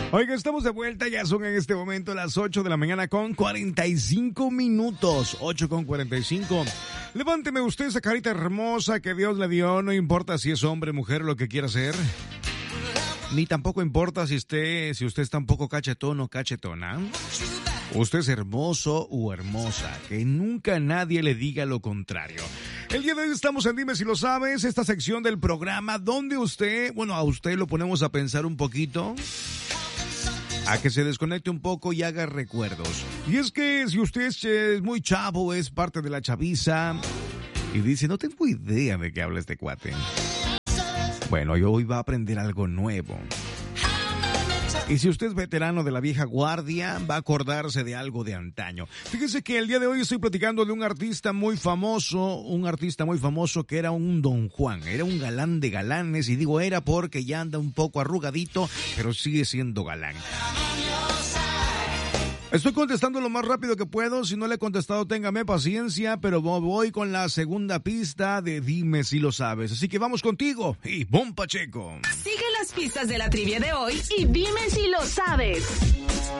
Oiga, estamos de vuelta, ya son en este momento las 8 de la mañana con 45 minutos, 8 con 45. Levánteme usted esa carita hermosa que Dios le dio, no importa si es hombre, mujer, lo que quiera ser. Ni tampoco importa si usted está un poco cachetón o cachetona. Usted es hermoso o hermosa, que nunca nadie le diga lo contrario. El día de hoy estamos en Dime Si Lo Sabes, esta sección del programa donde a usted lo ponemos a pensar un poquito, a que se desconecte un poco y haga recuerdos. Y es que si usted es muy chavo, es parte de la chaviza, y dice, no tengo idea de qué habla este cuate. Bueno, hoy va a aprender algo nuevo. Y si usted es veterano de la vieja guardia, va a acordarse de algo de antaño. Fíjese que el día de hoy estoy platicando de un artista muy famoso que era un Don Juan, era un galán de galanes, y digo era porque ya anda un poco arrugadito, pero sigue siendo galán. Estoy contestando lo más rápido que puedo, si no le he contestado téngame paciencia, pero voy con la segunda pista de Dime Si Lo Sabes. Así que vamos contigo, y ¡bum, Pacheco! Sigue las pistas de la trivia de hoy y dime si lo sabes.